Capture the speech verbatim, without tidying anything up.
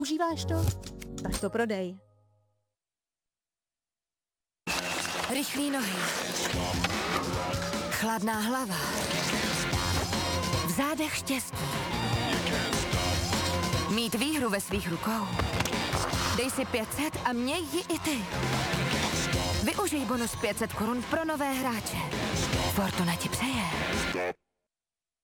Užíváš to? Tak to prodej. Rychlý nohy. Chladná hlava. V zádech štěstí. Mít výhru ve svých rukou. Dej si pět set a měj ji i ty. Využij bonus pět set korun pro nové hráče. Fortuna ti přeje.